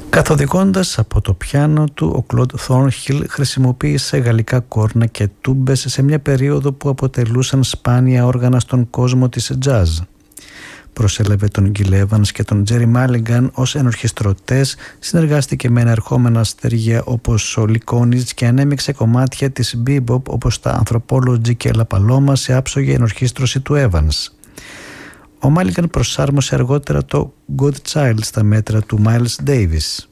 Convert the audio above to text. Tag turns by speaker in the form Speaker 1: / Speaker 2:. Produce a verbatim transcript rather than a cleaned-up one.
Speaker 1: Καθοδηγώντας από το πιάνο του, ο Κλοντ Θόρνχιλ χρησιμοποίησε γαλλικά κόρνα και τούμπες σε μια περίοδο που αποτελούσαν σπάνια όργανα στον κόσμο της jazz. Προσέλαβε τον Γκιλ Evans και τον Τζέρι Μάλιγκαν ως ενορχιστρωτές, συνεργάστηκε με ενερχόμενα αστέρια όπως ο Λικόνιτς και ανέμειξε κομμάτια της bebop όπως τα Anthropology και La Paloma σε άψογη ενορχίστρωση του Evans. Ο Μάλιγκαν προσάρμοσε αργότερα το Godchild στα μέτρα του Miles Davis.